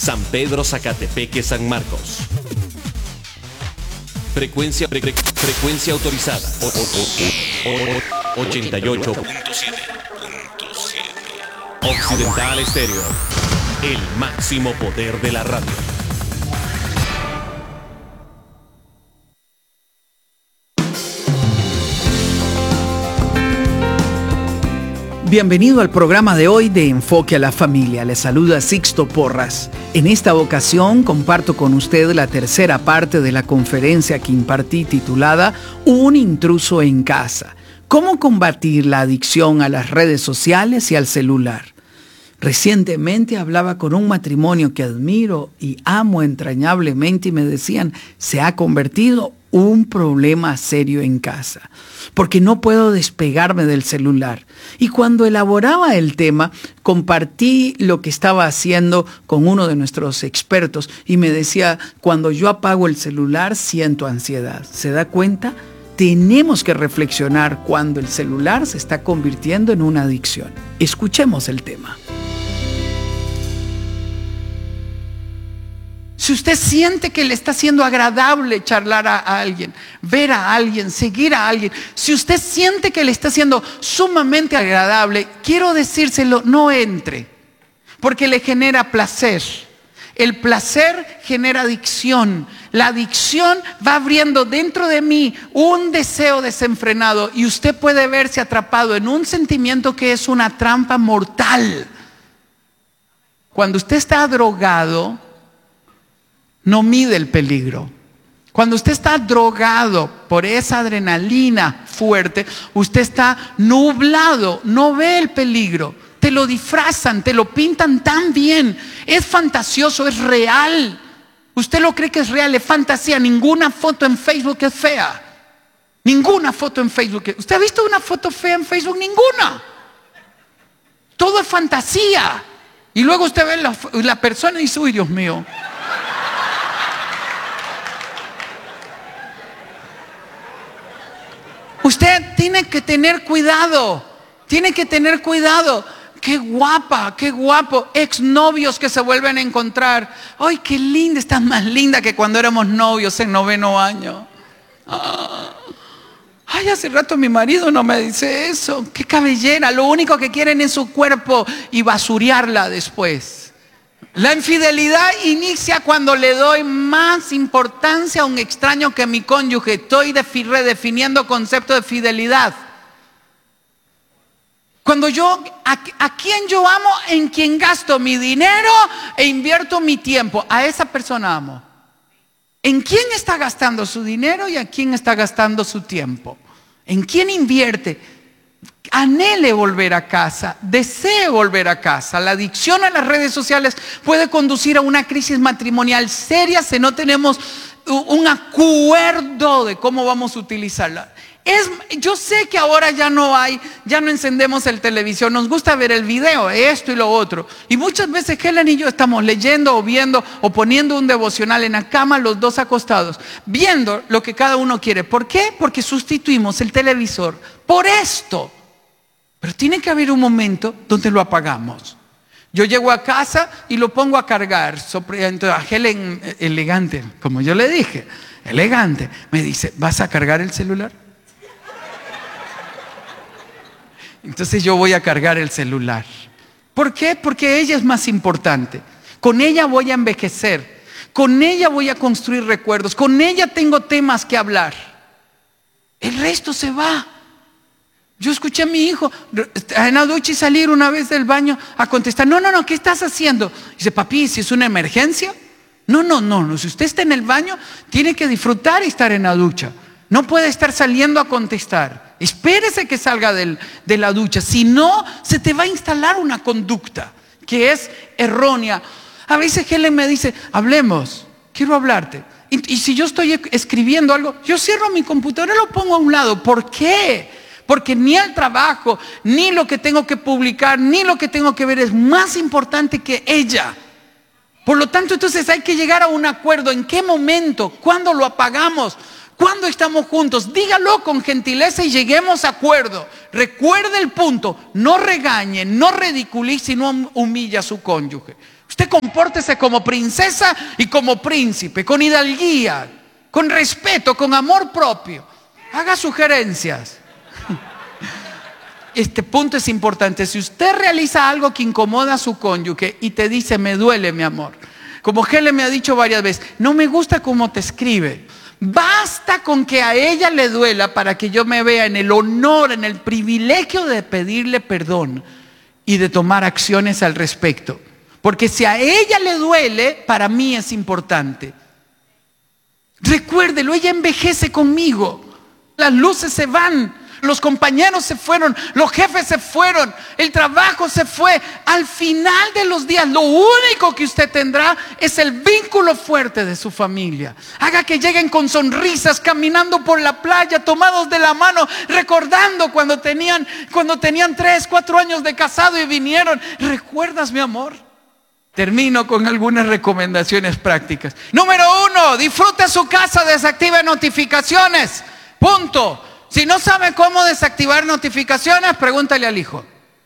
San Pedro, Zacatepeque, San Marcos. Frecuencia autorizada. 88.7. Occidental Estéreo. El máximo poder de la radio. Bienvenido al programa de hoy de Enfoque a la Familia. Les saluda Sixto Porras. En esta ocasión comparto con usted la tercera parte de la conferencia que impartí titulada Un intruso en casa. ¿Cómo combatir la adicción a las redes sociales y al celular? Recientemente hablaba con un matrimonio que admiro y amo entrañablemente y me decían, se ha convertido un problema serio en casa, porque no puedo despegarme del celular. Y cuando elaboraba el tema, compartí lo que estaba haciendo con uno de nuestros expertos y me decía, cuando yo apago el celular siento ansiedad. ¿Se da cuenta? Tenemos que reflexionar cuando el celular se está convirtiendo en una adicción. Escuchemos el tema. Si usted siente que le está siendo agradable charlar a alguien, ver a alguien, seguir a alguien, si usted siente que le está siendo sumamente agradable, quiero decírselo, no entre, porque le genera placer. El placer genera adicción. La adicción va abriendo dentro de mí un deseo desenfrenado y usted puede verse atrapado en un sentimiento que es una trampa mortal. Cuando usted está drogado, no mide el peligro. Cuando usted está drogado por esa adrenalina fuerte, usted está nublado, no ve el peligro. Te lo disfrazan, te lo pintan tan bien. Es fantasioso, es real. Usted lo cree que es real, es fantasía. Ninguna foto en Facebook es fea. Ninguna foto en Facebook. ¿Usted ha visto una foto fea en Facebook? Ninguna. Todo es fantasía. Y luego usted ve la persona y dice, uy, Dios mío. Usted tiene que tener cuidado, Qué guapa, qué guapo, exnovios que se vuelven a encontrar. Ay, qué linda, estás más linda que cuando éramos novios en 9º año. Ay, hace rato mi marido no me dice eso. Qué cabellera, lo único que quieren es su cuerpo y basurearla después. La infidelidad inicia cuando le doy más importancia a un extraño que a mi cónyuge. Estoy redefiniendo concepto de fidelidad. Cuando a quien yo amo, en quien gasto mi dinero e invierto mi tiempo, a esa persona amo. ¿En quién está gastando su dinero y a quién está gastando su tiempo? ¿En quién invierte? Anhele volver a casa, desee volver a casa. La adicción a las redes sociales puede conducir a una crisis matrimonial seria si no tenemos un acuerdo de cómo vamos a utilizarla. Yo sé que ahora ya no encendemos el televisor, nos gusta ver el video, esto y lo otro. Y muchas veces Helen y yo estamos leyendo o viendo o poniendo un devocional en la cama, los dos acostados, viendo lo que cada uno quiere. ¿Por qué? Porque sustituimos el televisor por esto. Pero tiene que haber un momento donde lo apagamos. Yo llego a casa y lo pongo a cargar. Entonces a Helen, elegante, como yo le dije, elegante, me dice, ¿vas a cargar el celular? Entonces yo voy a cargar el celular. ¿Por qué? Porque ella es más importante. Con ella voy a envejecer. Con ella voy a construir recuerdos. Con ella tengo temas que hablar. El resto se va. Yo escuché a mi hijo en la ducha y salir una vez del baño a contestar, no, ¿qué estás haciendo? Dice, papi, ¿si es una emergencia? No, si usted está en el baño, tiene que disfrutar y estar en la ducha. No puede estar saliendo a contestar. Espérese que salga de la ducha, si no, se te va a instalar una conducta que es errónea. A veces Helen me dice, hablemos, quiero hablarte. Y si yo estoy escribiendo algo, yo cierro mi computadora y lo pongo a un lado. ¿Por qué? Porque ni el trabajo, ni lo que tengo que publicar, ni lo que tengo que ver es más importante que ella. Por lo tanto, entonces hay que llegar a un acuerdo. ¿En qué momento? ¿Cuándo lo apagamos? ¿Cuándo estamos juntos? Dígalo con gentileza y lleguemos a acuerdo. Recuerde el punto. No regañe, no ridiculice, no humille a su cónyuge. Usted compórtese como princesa y como príncipe, con hidalguía, con respeto, con amor propio. Haga sugerencias. Este punto es importante. Si usted realiza algo que incomoda a su cónyuge y te dice, me duele, mi amor. Como Helen me ha dicho varias veces, no me gusta cómo te escribe. Basta con que a ella le duela para que yo me vea en el honor, en el privilegio de pedirle perdón y de tomar acciones al respecto. Porque si a ella le duele, para mí es importante. Recuérdelo, ella envejece conmigo. Las luces se van, los compañeros se fueron, los jefes se fueron, el trabajo se fue. Al final de los días, lo único que usted tendrá es el vínculo fuerte de su familia. Haga que lleguen con sonrisas, caminando por la playa, tomados de la mano, recordando cuando tenían 3, 4 años de casado y vinieron. ¿Recuerdas, mi amor? Termino con algunas recomendaciones prácticas. Número 1, disfrute su casa, desactive notificaciones. Punto. Si no sabe cómo desactivar notificaciones, pregúntale al hijo.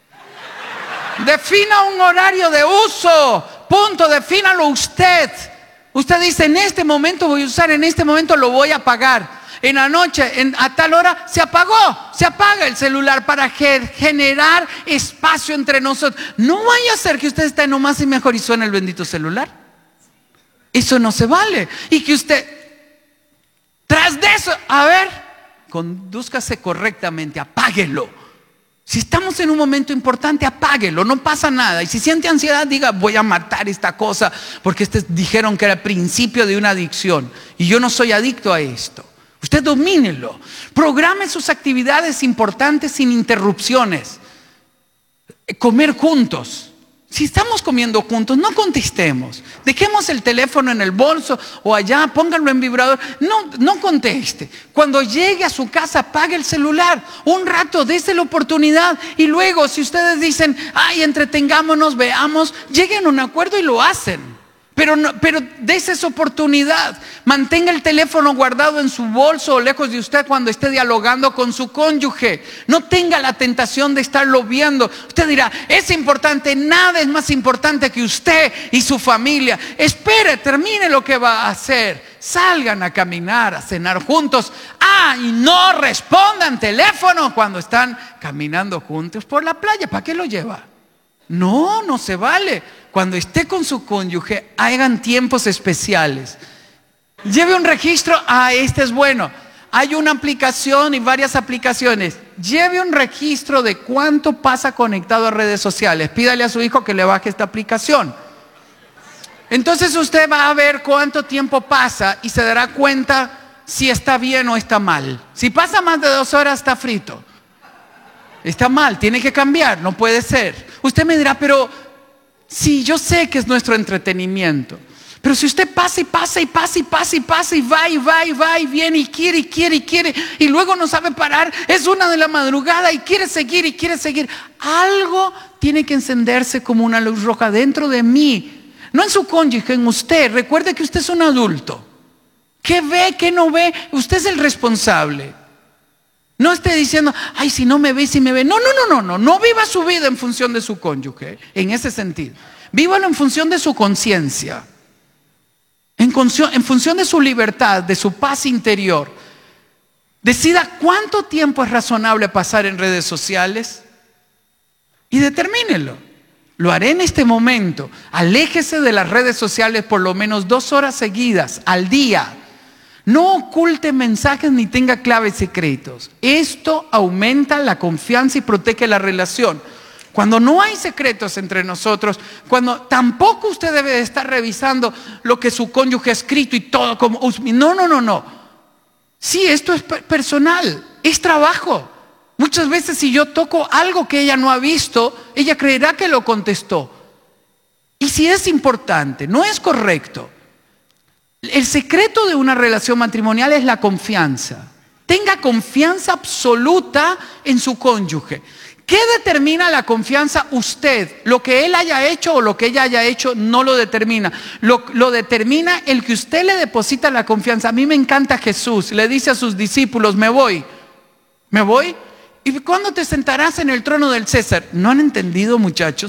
Defina un horario de uso. Punto. Defínalo usted. Usted dice, en este momento voy a usar, en este momento lo voy a apagar. En la noche, a tal hora, se apaga el celular para generar espacio entre nosotros. No vaya a ser que usted esté nomás y mejor y suene el bendito celular. Eso no se vale. Y que usted, tras de eso, a ver, condúzcase correctamente, apáguelo. Si estamos en un momento importante, apáguelo, no pasa nada. Y si siente ansiedad, diga, voy a matar esta cosa, porque dijeron que era el principio de una adicción. Y yo no soy adicto a esto. Usted domínelo. Programe sus actividades importantes sin interrupciones. Comer juntos. Si estamos comiendo juntos, no contestemos. Dejemos el teléfono en el bolso o allá, pónganlo en vibrador. No conteste. Cuando llegue a su casa, apague el celular. Un rato, dése la oportunidad. Y luego, si ustedes dicen, ay, entretengámonos, veamos, lleguen a un acuerdo y lo hacen. Pero dése esa oportunidad. Mantenga el teléfono guardado en su bolso o lejos de usted cuando esté dialogando con su cónyuge. No tenga la tentación de estarlo viendo. Usted dirá, es importante. Nada es más importante que usted y su familia. Espere, termine lo que va a hacer. Salgan a caminar, a cenar juntos. Y no respondan teléfono cuando están caminando juntos por la playa. ¿Para qué lo lleva? No se vale. Cuando esté con su cónyuge, hagan tiempos especiales. Lleve un registro. Este es bueno. Hay una aplicación y varias aplicaciones. Lleve un registro de cuánto pasa conectado a redes sociales. Pídale a su hijo que le baje esta aplicación. Entonces usted va a ver cuánto tiempo pasa y se dará cuenta si está bien o está mal. Si pasa más de 2 horas, está frito. Está mal, tiene que cambiar, no puede ser. Usted me dirá, pero sí, yo sé que es nuestro entretenimiento. Pero si usted pasa y pasa y pasa y pasa y pasa y va y viene y quiere y luego no sabe parar, es 1 de la madrugada y quiere seguir, algo tiene que encenderse como una luz roja dentro de mí, no en su cónyuge, en usted. Recuerde que usted es un adulto. ¿Qué ve, qué no ve? Usted es el responsable. No esté diciendo, ay, si no me ve, si me ve. No viva su vida en función de su cónyuge, en ese sentido. Vívalo en función de su conciencia, en función de su libertad, de su paz interior. Decida cuánto tiempo es razonable pasar en redes sociales y determínelo. Lo haré en este momento. Aléjese de las redes sociales por lo menos 2 horas seguidas al día. No oculte mensajes ni tenga claves secretos. Esto aumenta la confianza y protege la relación. Cuando no hay secretos entre nosotros, cuando tampoco usted debe de estar revisando lo que su cónyuge ha escrito y todo como... No. Sí, esto es personal, es trabajo. Muchas veces si yo toco algo que ella no ha visto, ella creerá que lo contestó. Y si es importante, no es correcto. El secreto de una relación matrimonial es la confianza. Tenga confianza absoluta en su cónyuge. ¿Qué determina la confianza? Usted. Lo que él haya hecho o lo que ella haya hecho no lo determina. Lo determina el que usted le deposita la confianza. A mí me encanta Jesús. Le dice a sus discípulos, me voy. ¿Y cuándo te sentarás en el trono del César? ¿No han entendido, muchachos?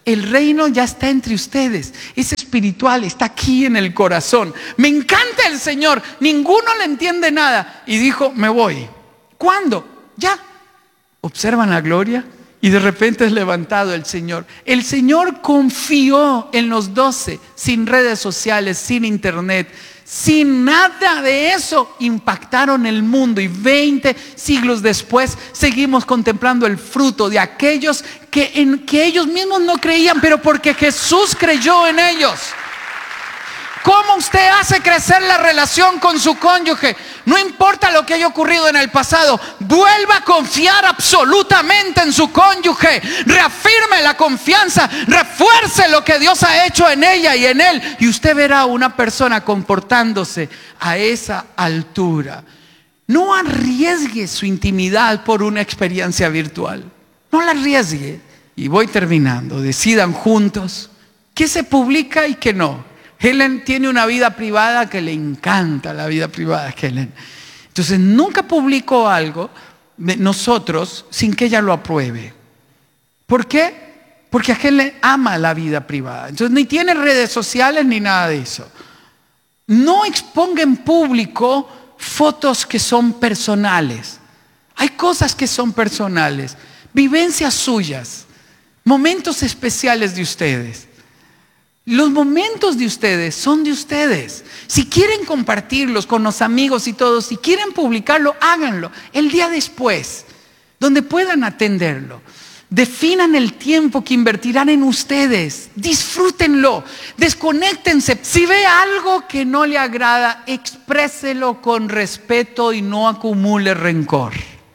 el reino ya está entre ustedes, es espiritual, está aquí en el corazón. Me encanta el Señor, ninguno le entiende nada. Y dijo, me voy. ¿Cuándo? Ya. Observan la gloria y de repente es levantado el Señor. El Señor confió en los 12, sin redes sociales, sin internet, sin nada de eso. Impactaron el mundo y 20 siglos después seguimos contemplando el fruto de aquellos que ellos mismos no creían, pero porque Jesús creyó en ellos. ¿Cómo usted hace crecer la relación con su cónyuge? No importa lo que haya ocurrido en el pasado, vuelva a confiar absolutamente en su cónyuge. Reafirme la confianza, refuerce lo que Dios ha hecho en ella y en él. Y usted verá una persona comportándose a esa altura. No arriesgue su intimidad por una experiencia virtual. No la arriesgue. Y voy terminando. Decidan juntos qué se publica y qué no. Helen tiene una vida privada que le encanta, la vida privada de Helen. Entonces nunca publicó algo de nosotros sin que ella lo apruebe. ¿Por qué? Porque a Helen ama la vida privada. Entonces ni tiene redes sociales ni nada de eso. No exponga en público fotos que son personales. Hay cosas que son personales, vivencias suyas, momentos especiales de ustedes. Los momentos de ustedes son de ustedes. Si quieren compartirlos con los amigos y todos, si quieren publicarlo, háganlo el día después, donde puedan atenderlo. Definan el tiempo que invertirán en ustedes. Disfrútenlo. Desconéctense. Si ve algo que no le agrada, expréselo con respeto y no acumule rencor.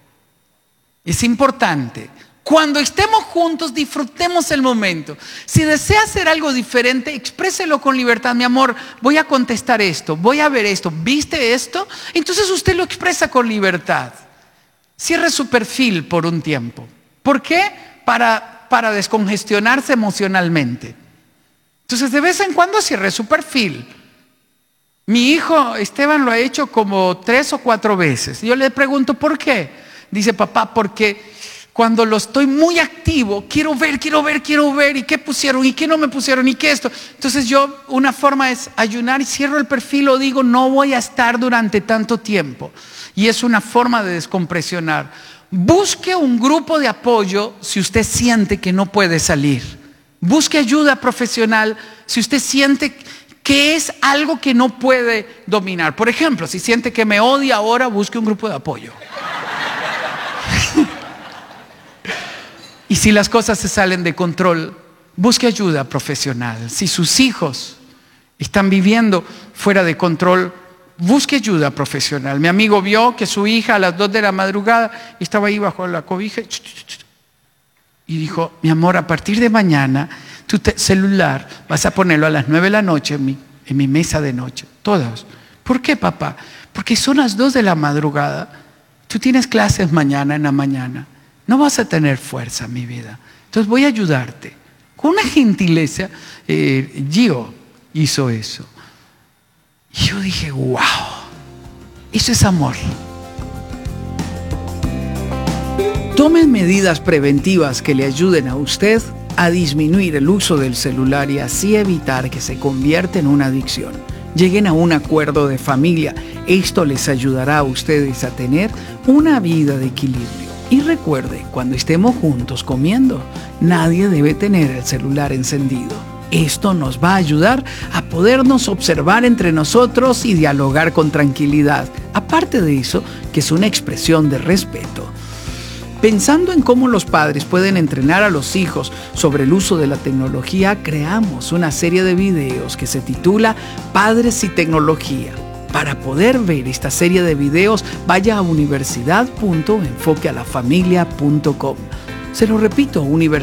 Es importante. Cuando estemos juntos, disfrutemos el momento. Si desea hacer algo diferente, expréselo con libertad. Mi amor, voy a contestar esto, voy a ver esto, ¿viste esto? Entonces usted lo expresa con libertad. Cierre su perfil por un tiempo. ¿Por qué? Para descongestionarse emocionalmente. Entonces de vez en cuando cierre su perfil. Mi hijo Esteban lo ha hecho como 3 o 4 veces. Yo le pregunto, ¿por qué? Dice, papá, porque cuando lo estoy muy activo, quiero ver, y qué pusieron, y qué no me pusieron, y qué esto. Entonces una forma es ayunar y cierro el perfil o digo, no voy a estar durante tanto tiempo. Y es una forma de descompresionar. Busque un grupo de apoyo si usted siente que no puede salir. Busque ayuda profesional si usted siente que es algo que no puede dominar. Por ejemplo, si siente que me odia ahora, busque un grupo de apoyo. Y si las cosas se salen de control, busque ayuda profesional. Si sus hijos están viviendo fuera de control, busque ayuda profesional. Mi amigo vio que su hija a las 2 de la madrugada estaba ahí bajo la cobija y dijo, mi amor, a partir de mañana tu celular vas a ponerlo a las 9 de la noche en mi mesa de noche. Todos. ¿Por qué, papá? Porque son las 2 de la madrugada. Tú tienes clases mañana en la mañana. No vas a tener fuerza, mi vida. Entonces voy a ayudarte. Con una gentileza, Gio hizo eso. Y yo dije, wow, eso es amor. Tomen medidas preventivas que le ayuden a usted a disminuir el uso del celular y así evitar que se convierta en una adicción. Lleguen a un acuerdo de familia. Esto les ayudará a ustedes a tener una vida de equilibrio. Y recuerde, cuando estemos juntos comiendo, nadie debe tener el celular encendido. Esto nos va a ayudar a podernos observar entre nosotros y dialogar con tranquilidad. Aparte de eso, que es una expresión de respeto. Pensando en cómo los padres pueden entrenar a los hijos sobre el uso de la tecnología, creamos una serie de videos que se titula Padres y Tecnología. Para poder ver esta serie de videos, vaya a universidad.enfoquealafamilia.com. Se lo repito,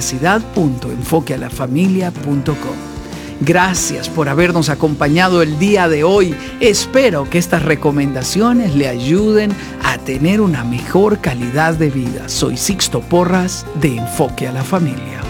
universidad.enfoquealafamilia.com. Gracias por habernos acompañado el día de hoy. Espero que estas recomendaciones le ayuden a tener una mejor calidad de vida. Soy Sixto Porras de Enfoque a la Familia.